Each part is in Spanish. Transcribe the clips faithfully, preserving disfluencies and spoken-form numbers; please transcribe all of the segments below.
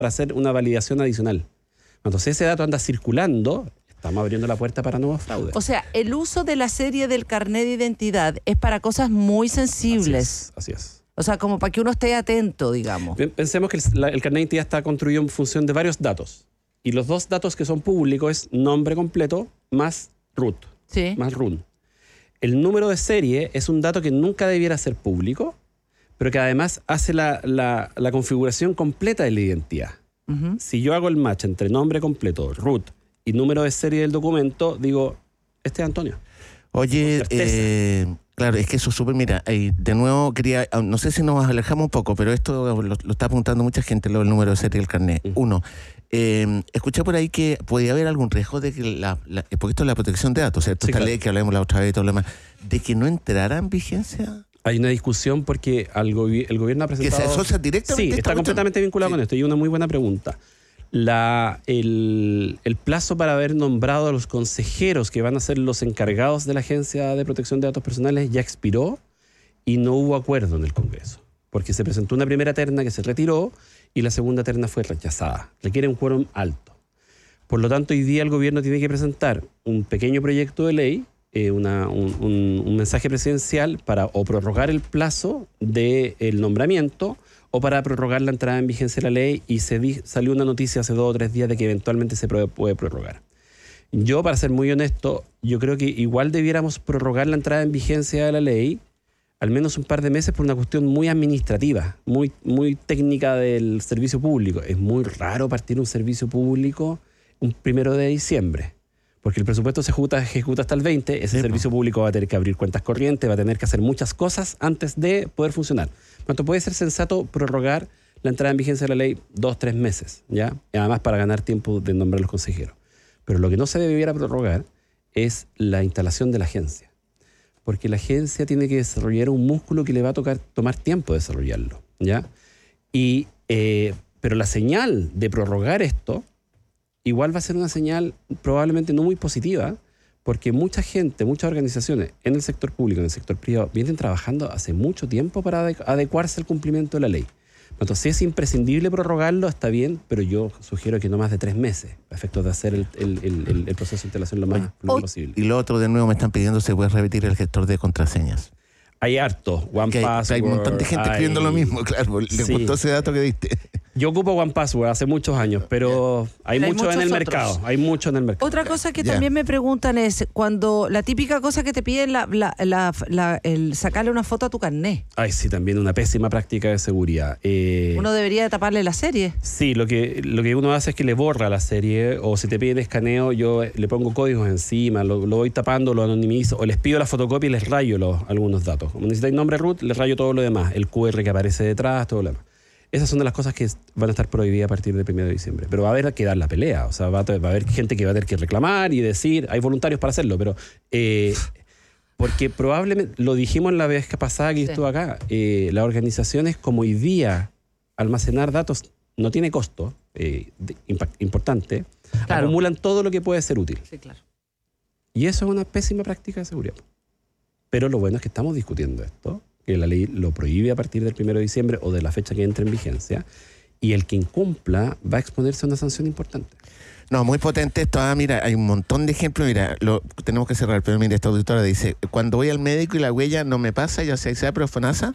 para hacer una validación adicional. Entonces ese dato anda circulando, estamos abriendo la puerta para nuevos fraudes. O sea, el uso de la serie del carnet de identidad es para cosas muy sensibles. Así es. Así es. O sea, como para que uno esté atento, digamos. Pensemos que el, la, el carnet de identidad está construido en función de varios datos. Y los dos datos que son públicos es nombre completo más root, Sí. más R U N. El número de serie es un dato que nunca debiera ser público, pero que además hace la, la, la configuración completa de la identidad. Uh-huh. Si yo hago el match entre nombre completo, root y número de serie del documento, digo, este es Antonio. Oye, eh, claro, es que eso es súper, mira, eh, de nuevo quería, no sé si nos alejamos un poco, pero esto lo, lo está apuntando mucha gente, lo del número de serie del carnet. Uh-huh. Uno, eh, escuché por ahí que podía haber algún riesgo de que, la, la, porque esto es la protección de datos, ¿cierto? Sí, Esta claro. ley que hablamos la otra vez y todo lo demás, de que no entrara en vigencia. Hay una discusión porque al gobi- el gobierno ha presentado... Que se asocia directamente. Sí, está completamente vinculado sí. con esto. Y una muy buena pregunta. La, el, el plazo para haber nombrado a los consejeros que van a ser los encargados de la Agencia de Protección de Datos Personales ya expiró y no hubo acuerdo en el Congreso. Porque se presentó una primera terna que se retiró y la segunda terna fue rechazada. Requiere un quórum alto. Por lo tanto, hoy día el gobierno tiene que presentar un pequeño proyecto de ley, eh, una, un, un, un mensaje presidencial para o prorrogar el plazo del nombramiento o para prorrogar la entrada en vigencia de la ley, y se di, salió una noticia hace dos o tres días de que eventualmente se puede, puede prorrogar. Yo, para ser muy honesto, yo creo que igual debiéramos prorrogar la entrada en vigencia de la ley al menos un par de meses por una cuestión muy administrativa, muy, muy técnica del servicio público. Es muy raro partir un servicio público un primero de diciembre, porque el presupuesto se ejecuta, ejecuta hasta el veinte, ese sí, servicio pues. público va a tener que abrir cuentas corrientes, va a tener que hacer muchas cosas antes de poder funcionar. Por tanto, puede ser sensato prorrogar la entrada en vigencia de la ley dos, tres meses, ¿ya? Y además para ganar tiempo de nombrar los consejeros. Pero lo que no se debiera prorrogar es la instalación de la agencia, porque la agencia tiene que desarrollar un músculo que le va a tocar tomar tiempo desarrollarlo, ¿ya? Y, eh, pero la señal de prorrogar esto igual va a ser una señal probablemente no muy positiva, porque mucha gente, muchas organizaciones en el sector público, en el sector privado, vienen trabajando hace mucho tiempo para adecuarse al cumplimiento de la ley. Entonces, si es imprescindible prorrogarlo, está bien, pero yo sugiero que no más de tres meses, a efectos de hacer el, el, el, el proceso de instalación lo más Oye, posible. Y lo otro, de nuevo, me están pidiendo si puedes repetir el gestor de contraseñas. Hay harto, OnePassword. Hay un montón de gente hay... escribiendo lo mismo, claro, le sí. gustó ese dato que diste. Yo ocupo OnePassword hace muchos años, pero hay, hay mucho en el otros. mercado. Hay mucho en el mercado. Otra cosa que Ya. también me preguntan es cuando la típica cosa que te piden la, la, la, la, el sacarle una foto a tu carnet. Ay, sí, también una pésima práctica de seguridad. Eh, Uno debería taparle la serie. Sí, lo que, lo que uno hace es que le borra la serie, o si te piden escaneo, yo le pongo códigos encima, lo, lo voy tapando, lo anonimizo, o les pido la fotocopia y les rayo los, algunos datos. Como necesitáis nombre root, les rayo todo lo demás, el cu erre que aparece detrás, todo lo demás. Esas son de las cosas que van a estar prohibidas a partir del primero de diciembre. Pero va a haber que dar la pelea. O sea, va a, va a haber gente que va a tener que reclamar y decir. Hay voluntarios para hacerlo, pero... Eh, porque probablemente, lo dijimos la vez que pasada que sí. estuvo acá, eh, las organizaciones como hoy día almacenar datos no tiene costo eh, de, impact, importante, claro. acumulan todo lo que puede ser útil. Sí, claro. Y eso es una pésima práctica de seguridad. Pero lo bueno es que estamos discutiendo esto, que la ley lo prohíbe a partir del primero de diciembre o de la fecha que entre en vigencia, y el que incumpla va a exponerse a una sanción importante. No, muy potente esto. Ah, mira, hay un montón de ejemplos. Mira, lo tenemos que cerrar, pero mira, esta auditora dice, cuando voy al médico y la huella no me pasa, ya sea sea pero FONASA,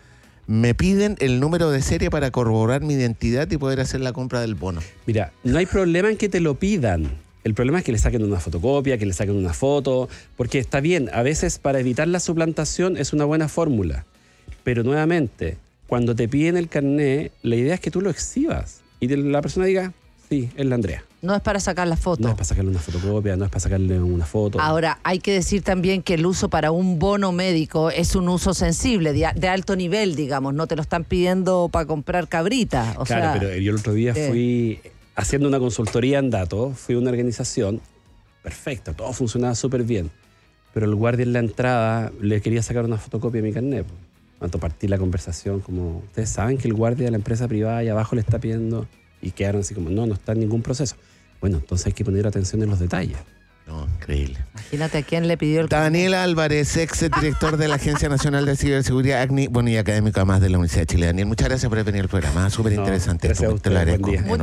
me piden el número de serie para corroborar mi identidad y poder hacer la compra del bono. Mira, no hay problema en que te lo pidan. El problema es que le saquen una fotocopia, que le saquen una foto, porque está bien, a veces para evitar la suplantación es una buena fórmula. Pero nuevamente, cuando te piden el carnet, la idea es que tú lo exhibas y la persona diga, sí, es la Andrea. No es para sacar la foto. No es para sacarle una fotocopia, no es para sacarle una foto. Ahora, hay que decir también que el uso para un bono médico es un uso sensible, de, de alto nivel, digamos. No te lo están pidiendo para comprar cabrita. O claro, sea, pero yo el otro día eh. fui haciendo una consultoría en datos, fui a una organización, perfecta, todo funcionaba súper bien. Pero el guardia en la entrada le quería sacar una fotocopia de mi carnet. Cuando partí la conversación, como, ustedes saben que el guardia de la empresa privada ahí abajo le está pidiendo... Y quedaron así como, no, no está en ningún proceso. Bueno, entonces hay que poner atención en los detalles. No, increíble. Imagínate a quién le pidió el... Daniel Álvarez, ex director de la Agencia Nacional de Ciberseguridad, A C N I, bueno, y académico además de la Universidad de Chile. Daniel, muchas gracias por haber venido al programa, súper interesante. No, gracias a Te lo ustedes, buen agradezco. día.